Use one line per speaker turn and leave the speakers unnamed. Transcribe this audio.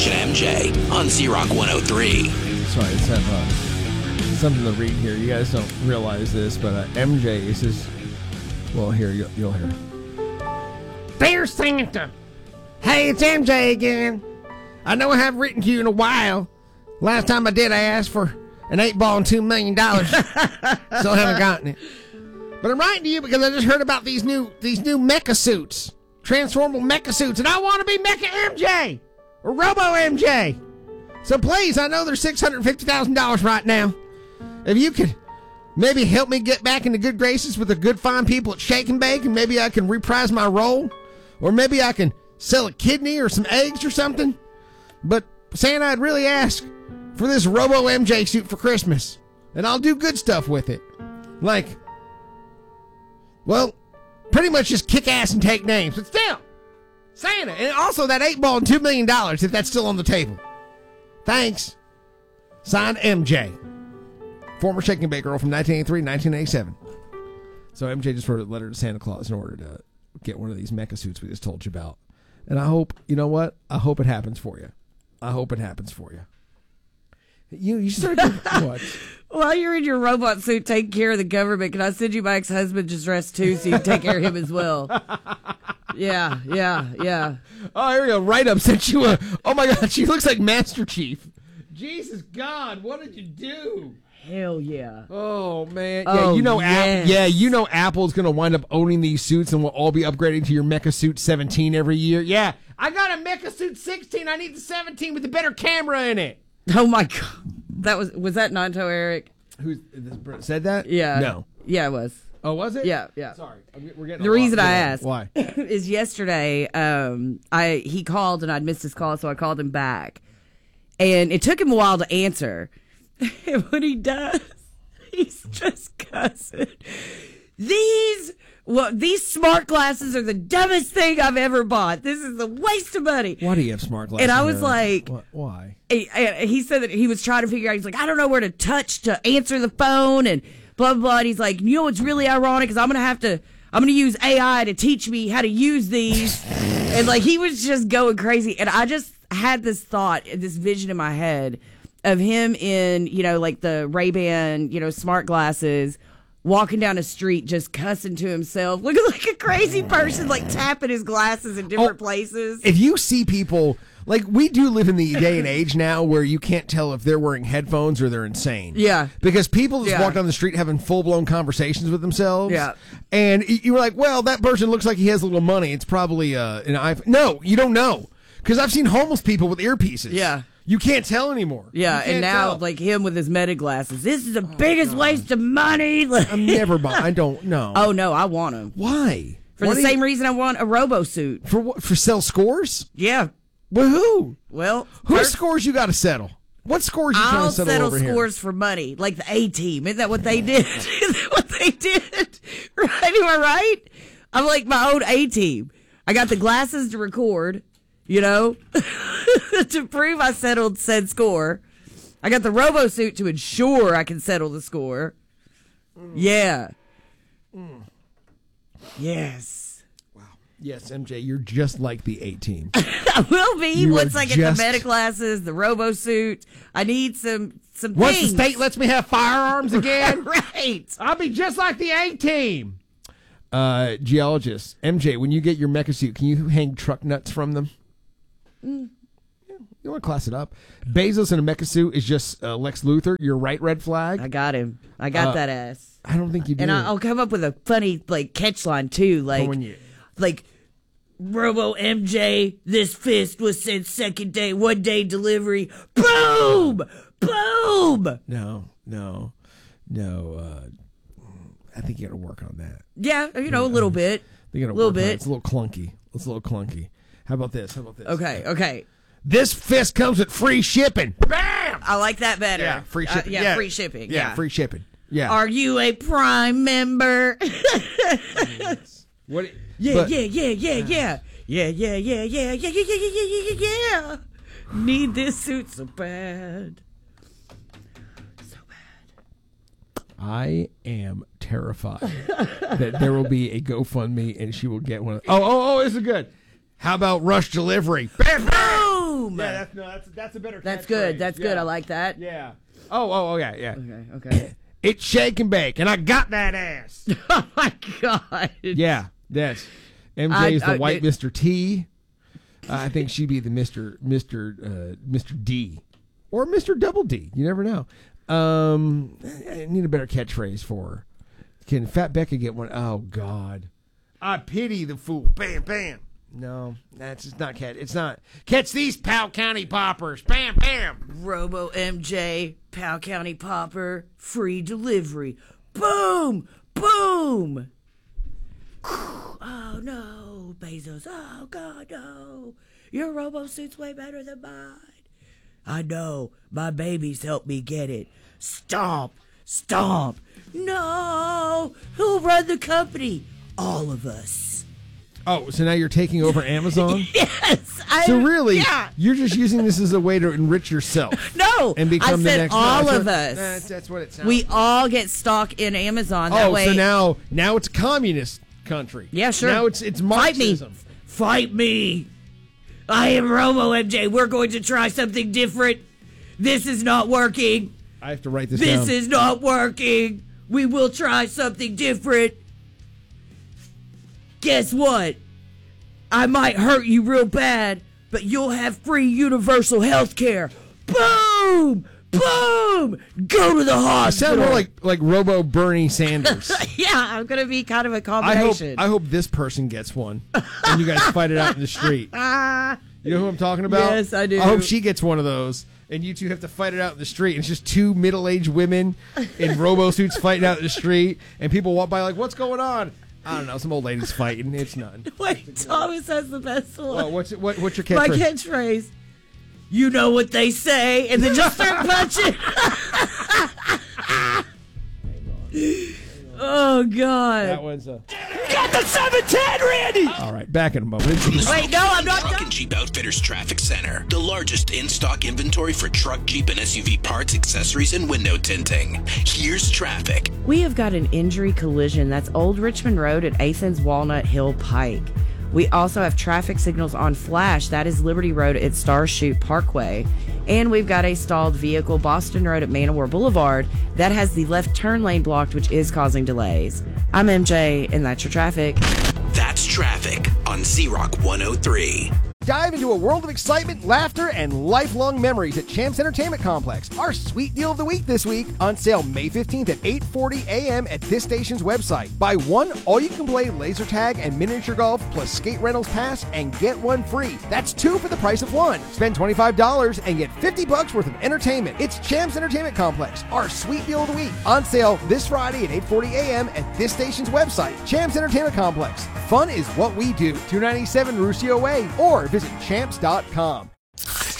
Rich and MJ on Z-Rock 103.
Sorry, it's something to read here. You guys don't realize this, but MJ is his... Well, here, you'll hear. Dear Santa, hey, it's MJ again. I know I haven't written to you in a while. Last time I did, I asked for an 8-ball and $2 million. Still haven't gotten it. But I'm writing to you because I just heard about these new mecha suits. Transformable mecha suits, and I want to be Mecha MJ or Robo MJ. So please, I know they're $650,000 right now. If you could maybe help me get back into good graces with the good fine people at Shake and Bake, and maybe I can reprise my role, or maybe I can sell a kidney or some eggs or something. But Santa, I'd really ask for this Robo MJ suit for Christmas, and I'll do good stuff with it. Like, well, pretty much just kick ass and take names. But still, Santa, and also that 8-ball and $2 million if that's still on the table. Thanks. Signed, MJ. Former Shake and Bake girl from 1983 1987. So MJ just wrote a letter to Santa Claus in order to get one of these mecha suits we just told you about. And I hope, you know what? I hope it happens for you. I hope it happens for you. You started what?
While you're in your robot suit taking care of the government, can I send you my ex-husband just dressed too so you can take care of him as well? Yeah.
Oh, here we go. Right Up sent you a... Oh, my God. She looks like Master Chief. Jesus God, what did you do?
Hell yeah.
Oh, man.
Oh,
Yeah,
yes.
you know Apple's going to wind up owning these suits and we'll all be upgrading to your Mecha Suit 17 every year. Yeah. I got a Mecha Suit 16. I need the 17 with the better camera in it.
Oh, my God. Was that Nanto Eric?
Who said that?
Yeah.
No.
Yeah, it was.
Oh, was it?
Yeah.
Sorry. We're getting
The reason I asked
why
is yesterday he called and I'd missed his call, so I called him back. And it took him a while to answer. And when he does, he's just cussing. These smart glasses are the dumbest thing I've ever bought. This is a waste of money.
Why do you have smart glasses?
And I was like...
Why?
He said that he was trying to figure out, he's like, I don't know where to touch to answer the phone and blah, blah, blah. And he's like, you know what's really ironic is I'm going to use AI to teach me how to use these. And like, he was just going crazy. And I just had this thought, this vision in my head of him in, like the Ray-Ban, smart glasses, walking down a street just cussing to himself, looking like a crazy person, like tapping his glasses in different places.
If you see people, like we do live in the day and age now where you can't tell if they're wearing headphones or they're insane.
Yeah.
Because people just walk down the street having full-blown conversations with themselves.
Yeah.
And you're like, well, that person looks like he has a little money. It's probably an iPhone. No, you don't know. Because I've seen homeless people with earpieces.
Yeah.
You can't tell anymore.
Yeah, and now, like him with his Meta glasses. This is the biggest waste of money.
I'm never buying. I don't know.
Oh, no, I want them.
Why?
For the same reason I want a robo suit.
For what? For sell scores?
Yeah.
Well, who?
Well,
whose scores you got to settle? What scores you trying to settle over here?
I'll settle scores for money, like the A-Team. Isn't that what they did? Isn't that what they did? Right? Am I right? I'm like my own A-Team. I got the glasses to record, to prove I settled said score. I got the robo suit to ensure I can settle the score. Yeah. Yes.
Wow. Yes, MJ, you're just like the A-Team.
I will be once I get the Meta glasses, the robo suit. I need some
Once
things.
the state lets me have firearms again,
right?
I'll be just like the A-Team. Geologist, MJ, when you get your mecha suit, can you hang truck nuts from them? You want to class it up. Bezos in a mecha suit is just Lex Luthor. You're right, red flag.
I got him. I got that ass.
I don't think you do.
And I'll come up with a funny catch line too, like Robo MJ. This fist was sent second day, 1 day delivery. Boom, boom.
No. I think you got to work on that.
Yeah, a little bit.
A little bit. It's a little clunky. How about this?
Okay.
This fist comes with free shipping. Bam!
I like that better.
Yeah, free shipping.
Free shipping.
Yeah, free shipping. Yeah.
Are you a Prime member?
What?
Yeah. Need this suit so bad.
I am terrified that there will be a GoFundMe and she will get one. Oh, this is good. How about rush delivery? Bam, bam!
boom.
Yeah, that's a better.
That's good.
catchphrase.
That's
Yeah.
good. I like that.
Yeah. Oh, yeah.
Okay.
It's shake and bake, and I got that ass.
Oh my God.
Yeah, that's MJ is the white Mr. T. I think she'd be the Mr. D or Mr. Double D. You never know. I need a better catchphrase for her. Can Fat Becca get one? Oh God, I pity the fool. Bam, bam. No, that's just not catch. It's not catch these Powell County poppers. Bam, bam.
Robo MJ, Powell County Popper, free delivery. Boom, boom. Oh no, Bezos. Oh God, no. Your robo suit's way better than mine. I know. My babies helped me get it. Stomp, stomp. No. Who'll run the company? All of us.
Oh, so now you're taking over Amazon?
Yes.
So really, you're just using this as a way to enrich yourself.
No,
and become
I
the
said
next.
all of us.
That's what it sounds.
We
like.
all get stock in Amazon. That way.
So now it's a communist country.
Yeah, sure.
Now it's Marxism.
Fight me. I am Robo MJ. We're going to try something different. This is not working.
I have to write this down.
This is not working. We will try something different. Guess what? I might hurt you real bad, but you'll have free universal health care. Boom! Boom! Go to the hospital.
I sound more like Robo Bernie Sanders.
Yeah, I'm going to be kind of a combination.
I hope this person gets one, and you guys fight it out in the street. You know who I'm talking about?
Yes, I do.
I hope she gets one of those, and you two have to fight it out in the street. And it's just two middle-aged women in Robo suits fighting out in the street, and people walk by like, "What's going on?" I don't know. Some old ladies fighting. It's nothing.
Wait, Thomas has the best one.
Well, what's your catchphrase?
My catchphrase. You know what they say, and then just start punching. Oh God!
That one's a. Got the 710, Randy. All right, back in a moment.
Wait, no, I'm not
Truck
done.
and Jeep Outfitters Traffic Center, the largest in-stock inventory for truck, Jeep, and SUV parts, accessories, and window tinting. Here's traffic.
We have got an injury collision. That's Old Richmond Road at Asens Walnut Hill Pike. We also have traffic signals on flash. That is Liberty Road at Starshoot Parkway. And we've got a stalled vehicle, Boston Road at Manowar Boulevard. That has the left turn lane blocked, which is causing delays. I'm MJ, and that's your traffic.
That's traffic on Z-Rock 103.
Dive into a world of excitement, laughter, and lifelong memories at Champs Entertainment Complex. Our sweet deal of the week this week, on sale May 15th at 8:40 a.m. at this station's website. Buy one all-you-can-play laser tag and miniature golf plus skate rentals pass and get one free. That's two for the price of one. Spend $25 and get $50 worth of entertainment. It's Champs Entertainment Complex, our sweet deal of the week. On sale this Friday at 8:40 a.m. at this station's website. Champs Entertainment Complex. Fun is what we do. 297 Ruscio Way, or visit champs.com.